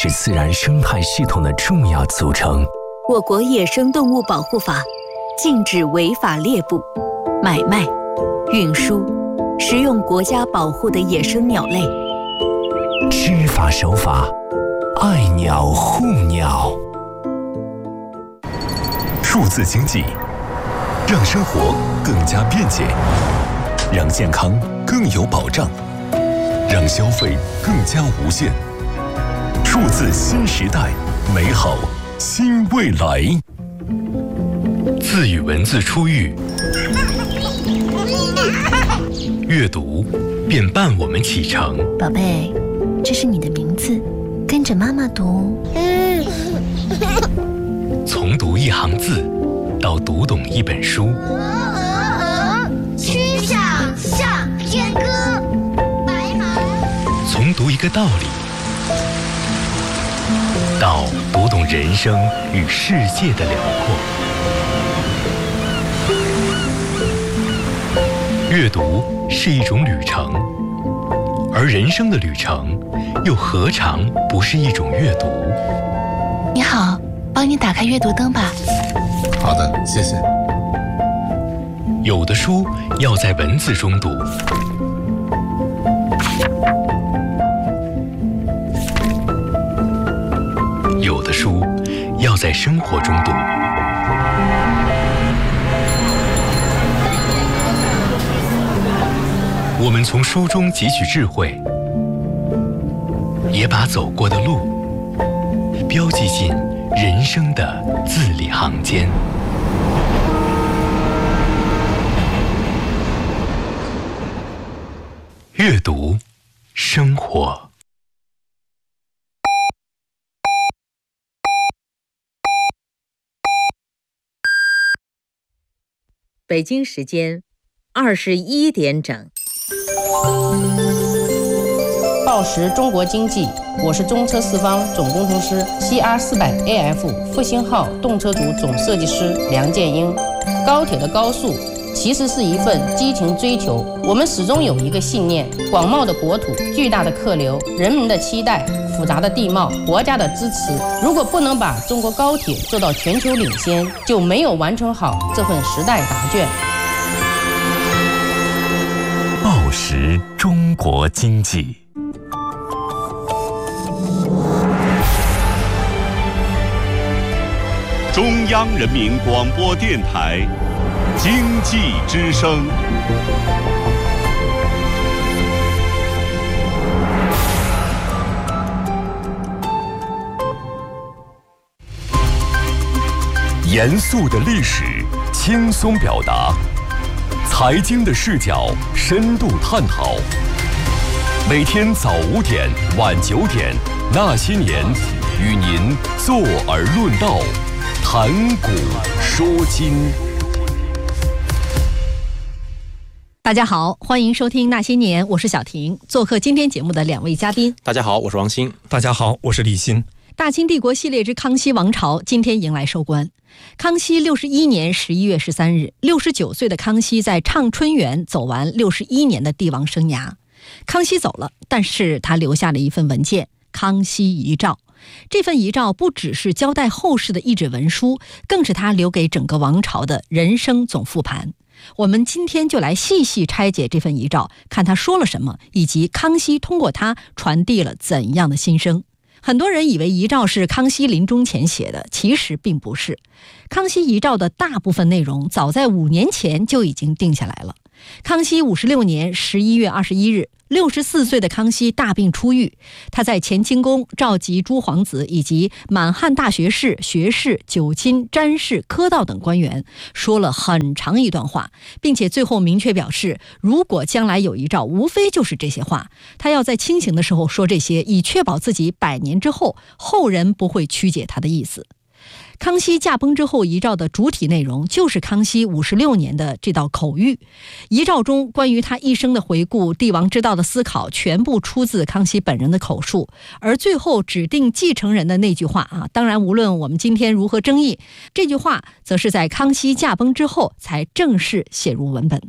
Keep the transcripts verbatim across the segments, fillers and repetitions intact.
是自然生态系统的重要组成。 我国野生动物保护法禁止违法猎捕、买卖、运输、食用国家保护的野生鸟类。 知法守法，爱鸟护鸟。数字经济让生活更加便捷，让健康更有保障，让消费更加无限。数字新时代，美好新未来。字与文字初遇，阅读便伴我们启程。 宝贝，这是你的名字，跟着妈妈读。 从读一行字到读懂一本书， 曲项向天歌，白马。 从读一个道理到读懂人生与世界的辽阔。阅读是一种旅程，而人生的旅程又何尝不是一种阅读？ 你好，帮你打开阅读灯吧。 好的，谢谢。 有的书要在文字中读，有的书要在生活中读。我们从书中汲取智慧，也把走过的路标记进人生的字里行间。阅读，生活。 北京时间二十一点整。 报时中国经济，我是中车四方总工程师 C R 四百 A F 复兴号动车组总设计师梁建英。高铁的高速其实是一份激情追求，我们始终有一个信念：广袤的国土、巨大的客流、人们的期待、复杂的地貌、国家的支持。如果不能把中国高铁做到全球领先，就没有完成好这份时代答卷。 报时中国经济。 中央人民广播电台经济之声。 严肃的历史，轻松表达；财经的视角，深度探讨。每天早五点、晚九点，那些年，与您坐而论道，谈古说今。 大家好，欢迎收听那些年，我是小婷。做客今天节目的两位嘉宾。 大家好，我是王鑫。 大家好，我是李欣。 大清帝国系列之康熙王朝今天迎来收官。康熙六十一年十一月十三日，六十九岁的康熙在畅春园走完六十一年的帝王生涯。康熙走了，但是他留下了一份文件《康熙遗诏》。这份遗诏不只是交代后事的一纸文书，更是他留给整个王朝的人生总复盘。我们今天就来细细拆解这份遗诏，看他说了什么，以及康熙通过他传递了怎样的心声。很多人以为遗诏是康熙临终前写的，其实并不是。康熙遗诏的大部分内容早在五年前就已经定下来了。康熙五十六年十一月二十一日，六十四岁的康熙大病初愈，他在乾清宫召集诸皇子以及满汉大学士、学士、九卿、詹事、科道等官员，说了很长一段话，并且最后明确表示，如果将来有遗诏，无非就是这些话。他要在清醒的时候说这些，以确保自己百年之后后人不会曲解他的意思。康熙驾崩之后，遗诏的主体内容就是康熙五十六年的这道口谕。遗诏中关于他一生的回顾、帝王之道的思考，全部出自康熙本人的口述。而最后指定继承人的那句话啊，当然无论我们今天如何争议，这句话则是在康熙驾崩之后才正式写入文本的。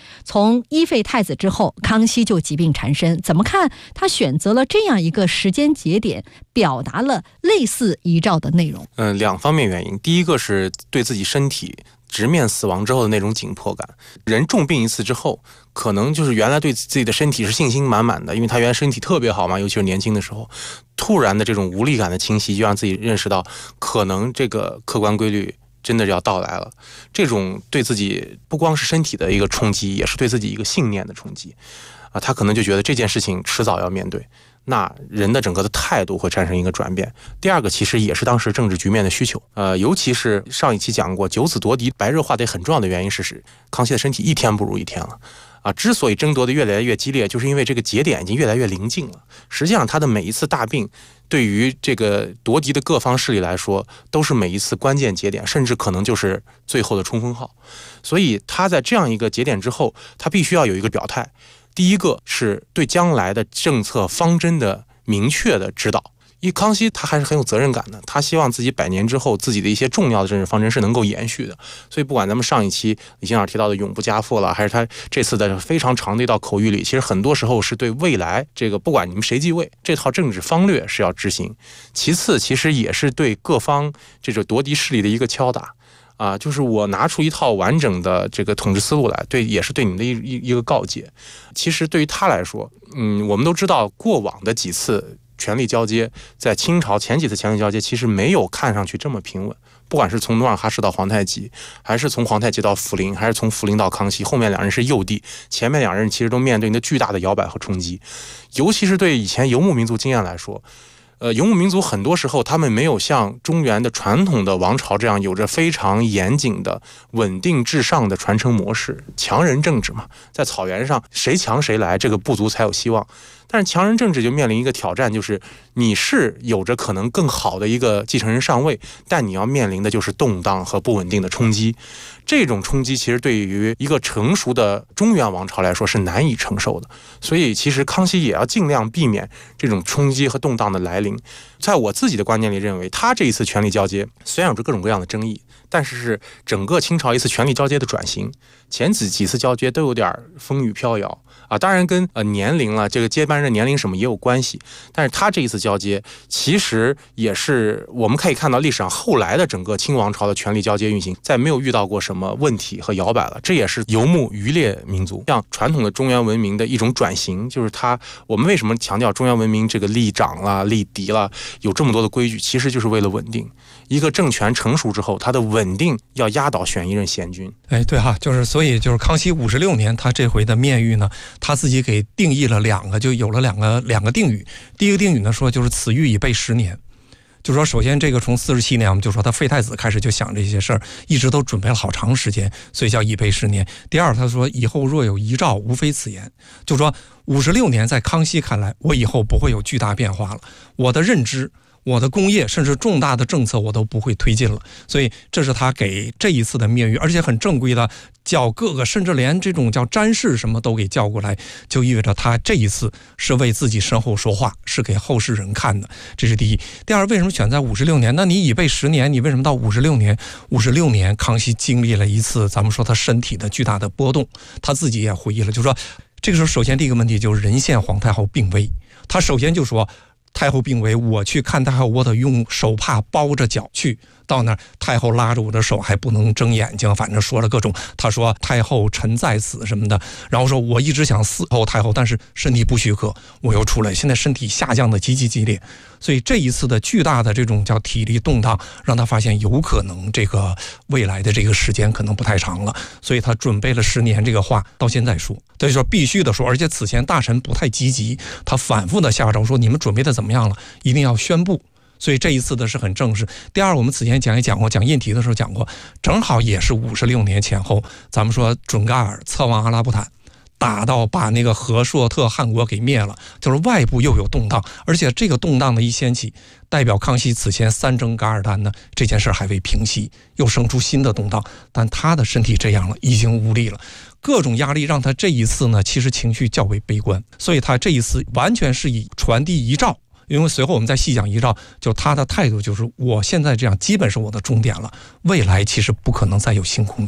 从一废太子之后，康熙就疾病缠身。怎么看他选择了这样一个时间节点，表达了类似遗诏的内容？ 嗯、呃，两方面原因。第一个是对自己身体直面死亡之后的那种紧迫感。人重病一次之后，可能就是原来对自己的身体是信心满满的，因为他原来身体特别好嘛，尤其是年轻的时候，突然的这种无力感的侵袭，就让自己认识到，可能这个客观规律真的要到来了。这种对自己不光是身体的一个冲击，也是对自己一个信念的冲击啊。他可能就觉得这件事情迟早要面对，那人的整个的态度会产生一个转变。第二个其实也是当时政治局面的需求，呃，尤其是上一期讲过，九子夺嫡白热化的很重要的原因是，是康熙的身体一天不如一天了。啊，之所以争夺的越来越激烈，就是因为这个节点已经越来越临近了。实际上，他的每一次大病，对于这个夺嫡的各方势力来说，都是每一次关键节点，甚至可能就是最后的冲锋号。所以，他在这样一个节点之后，他必须要有一个表态。第一个是对将来的政策方针的明确的指导。因为康熙他还是很有责任感的，他希望自己百年之后自己的一些重要的政治方针是能够延续的。所以不管咱们上一期李先生提到的永不加赋了，还是他这次的非常长的一道口谕里，其实很多时候是对未来这个不管你们谁继位，这套政治方略是要执行。其次其实也是对各方这种夺嫡势力的一个敲打啊，就是我拿出一套完整的这个统治思路来，对，也是对你们的一一一个告诫。其实对于他来说，嗯，我们都知道过往的几次权力交接，在清朝前几次权力交接其实没有看上去这么平稳，不管是从努尔哈赤到皇太极，还是从皇太极到福临，还是从福临到康熙，后面两人是幼帝，前面两人其实都面对着巨大的摇摆和冲击。尤其是对以前游牧民族经验来说，呃，游牧民族很多时候他们没有像中原的传统的王朝这样有着非常严谨的稳定至上的传承模式，强人政治嘛，在草原上谁强谁来，这个部族才有希望。但是强人政治就面临一个挑战，就是你是有着可能更好的一个继承人上位，但你要面临的就是动荡和不稳定的冲击。这种冲击其实对于一个成熟的中原王朝来说是难以承受的，所以其实康熙也要尽量避免这种冲击和动荡的来临。在我自己的观念里认为，他这一次权力交接虽然有着各种各样的争议，但是是整个清朝一次权力交接的转型。前几几次交接都有点风雨飘摇啊，当然跟呃年龄了，这个接班人年龄什么也有关系。但是他这一次交接，其实也是我们可以看到历史上后来的整个清王朝的权力交接运行，再没有遇到过什么问题和摇摆了。这也是游牧渔猎民族像传统的中原文明的一种转型，就是他我们为什么强调中原文明这个立长啦、立嫡啦，有这么多的规矩，其实就是为了稳定。一个政权成熟之后，它的稳定要压倒选一任贤君。 哎，对哈，就是所以就是康熙五十六年，他这回的面谕呢，他自己给定义了两个，就有了两个两个定语。第一个定语呢说，就是此谕已备十年。就说首先这个从四十七年，我们就说他废太子开始就想这些事儿，一直都准备了好长时间，所以叫已备十年。第二，他说以后若有遗诏，无非此言。就说五十六年在康熙看来，我以后不会有巨大变化了，我的认知、我的工业甚至重大的政策我都不会推进了。所以这是他给这一次的面谕，而且很正规的叫各个，甚至连这种叫詹事什么都给叫过来，就意味着他这一次是为自己身后说话，是给后世人看的。这是第一。第二，为什么选在五十六年？那你已备十年，你为什么到五十六年？五十六年康熙经历了一次咱们说他身体的巨大的波动，他自己也回忆了，就说这个时候首先第一个问题就是仁献皇太后病危，他首先就说太后病危，我去看太后，我得用手帕包着脚去。到那儿，太后拉着我的手，还不能睁眼睛，反正说了各种。他说太后臣在此什么的，然后说我一直想伺候太后，但是身体不许可，我又出来，现在身体下降的极其激烈。所以这一次的巨大的这种叫体力动荡，让他发现有可能这个未来的这个时间可能不太长了，所以他准备了十年这个话到现在说，所以说必须的说。而且此前大臣不太积极，他反复的下诏说你们准备的怎么样了，一定要宣布。所以这一次的是很正式。第二，我们此前讲也讲过，讲印题的时候讲过，正好也是五十六年前后，咱们说准噶尔策妄阿拉布坦，打到把那个和硕特汗国给灭了，就是外部又有动荡，而且这个动荡的一掀起，代表康熙此前三征噶尔丹呢，这件事还未平息，又生出新的动荡，但他的身体这样了，已经无力了。各种压力让他这一次呢，其实情绪较为悲观，所以他这一次完全是以传递遗诏。因为随后我们再细讲遗诏，就他的态度就是我现在这样基本是我的终点了，未来其实不可能再有新空间了。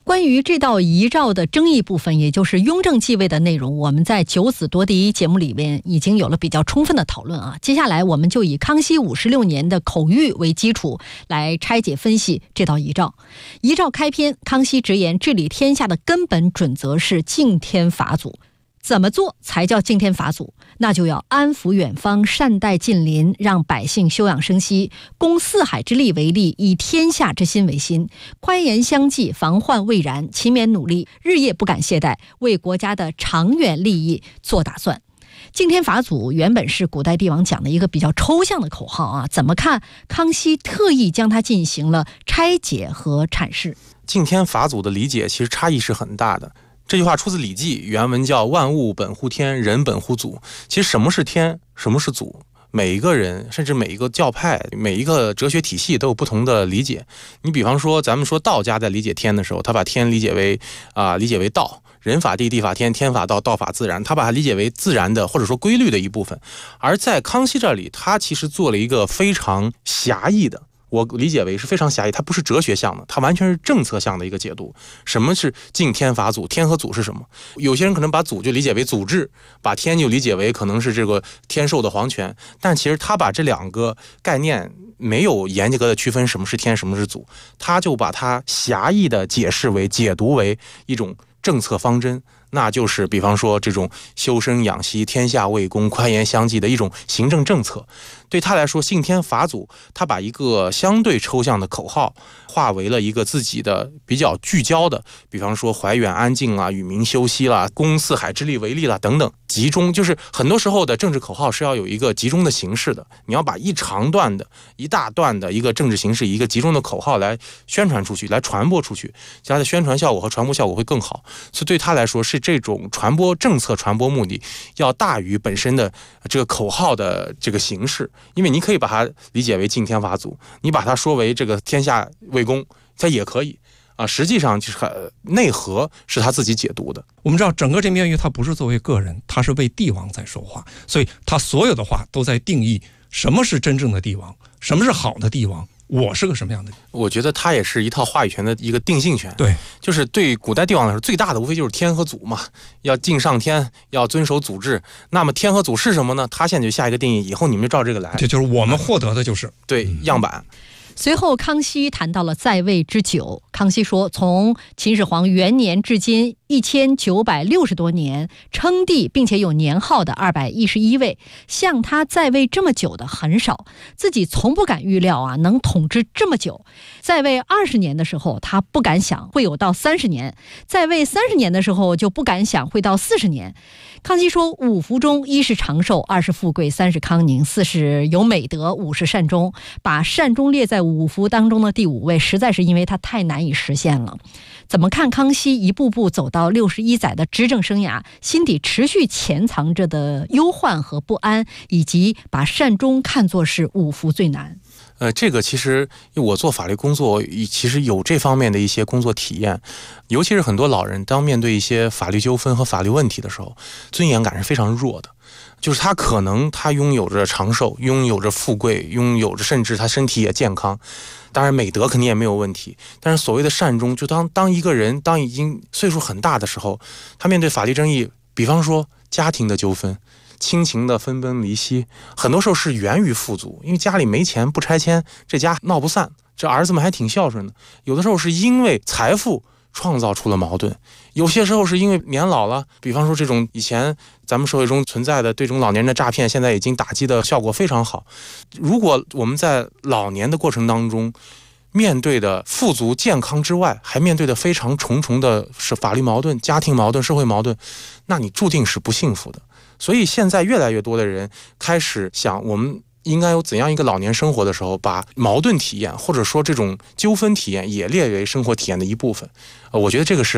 关于这道遗诏的争议部分，也就是雍正继位的内容，我们在九子夺嫡节目里面已经有了比较充分的讨论啊。接下来我们就以康熙五十六年的口谕为基础来拆解分析这道遗诏。遗诏开篇，康熙直言治理天下的根本准则是敬天法祖。怎么做才叫敬天法祖？那就要安抚远方，善待近邻，让百姓休养生息，攻四海之利为利，以天下之心为心，宽严相济，防患未然，勤勉努力，日夜不敢懈怠，为国家的长远利益做打算。敬天法祖原本是古代帝王讲的一个比较抽象的口号啊，怎么看康熙特意将它进行了拆解和阐释？ 敬天法祖的理解其实差异是很大的。这句话出自《礼记》，原文叫万物本乎天，人本乎祖。其实什么是天，什么是祖，每一个人甚至每一个教派，每一个哲学体系都有不同的理解。你比方说咱们说道家在理解天的时候，他把天理解为啊、呃、理解为道，人法地，地法天，天法道，道法自然，他把它理解为自然的或者说规律的一部分。而在康熙这里，他其实做了一个非常狭义的，我理解为是非常狭义，它不是哲学向的，它完全是政策向的一个解读。什么是敬天法祖？天和祖是什么？有些人可能把祖就理解为祖制，把天就理解为可能是这个天授的皇权，但其实他把这两个概念没有严格的区分什么是天，什么是祖，他就把它狭义的解释为解读为一种政策方针，那就是比方说这种修身养息、天下为公、宽严相济的一种行政政策。对他来说，敬天法祖，他把一个相对抽象的口号化为了一个自己的比较聚焦的，比方说怀远安静啦、与民休息啦、攻四海之利为利啦等等，集中。就是很多时候的政治口号是要有一个集中的形式的，你要把一长段的一大段的一个政治形式以一个集中的口号来宣传出去，来传播出去，它的宣传效果和传播效果会更好。所以对他来说，是这种传播政策传播目的要大于本身的这个口号的这个形式。因为你可以把它理解为敬天法祖，你把它说为这个天下为公，它也可以啊。实际上就是内核是他自己解读的。 我们知道整个这面谕它不是作为个人，它是为帝王在说话，所以他所有的话都在定义什么是真正的帝王，什么是好的帝王，我是个什么样的？ 我觉得它也是一套话语权的一个定性权。 对，就是对古代帝王来说，最大的无非就是天和祖嘛，要敬上天，要遵守祖制。那么天和祖是什么呢？他现在就下一个定义，以后你们就照这个来。 这就是我们获得的就是对样板。 随后康熙谈到了在位之久，康熙说，从秦始皇元年至今一千九百六十多年，称帝并且有年号的二百一十一位，像他在位这么久的很少，自己从不敢预料啊能统治这么久。在位二十年的时候，他不敢想会有到三十年；在位三十年的时候，就不敢想会到四十年。康熙说，五福中，一是长寿，二是富贵，三是康宁，四是有美德，五是善终。把善终列在五福当中的第五位，实在是因为他太难以实现了。怎么看康熙一步步走到六十一载的执政生涯，心底持续潜藏着的忧患和不安，以及把善终看作是五福最难？ 呃，这个其实我做法律工作，其实有这方面的一些工作体验，尤其是很多老人当面对一些法律纠纷和法律问题的时候，尊严感是非常弱的。就是他可能他拥有着长寿，拥有着富贵，拥有着甚至他身体也健康，当然美德肯定也没有问题。但是所谓的善终，就当当一个人当已经岁数很大的时候，他面对法律争议，比方说家庭的纠纷，亲情的分崩离析，很多时候是源于富足，因为家里没钱不拆迁，这家闹不散，这儿子们还挺孝顺的。有的时候是因为财富创造出了矛盾，有些时候是因为年老了，比方说这种以前咱们社会中存在的对这种老年人的诈骗，现在已经打击的效果非常好。如果我们在老年的过程当中面对的富足健康之外，还面对的非常重重的是法律矛盾、家庭矛盾、社会矛盾，那你注定是不幸福的。所以现在越来越多的人开始想，我们应该有怎样一个老年生活的时候，把矛盾体验或者说这种纠纷体验也列为生活体验的一部分。呃，我觉得这个是